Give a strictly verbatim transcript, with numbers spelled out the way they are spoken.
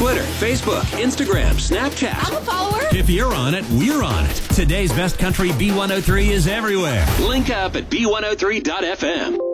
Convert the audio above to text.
Twitter, Facebook, Instagram, Snapchat. I'm a follower. If you're on it, we're on it. Today's best country B one oh three is everywhere. Link up at B one oh three dot F M.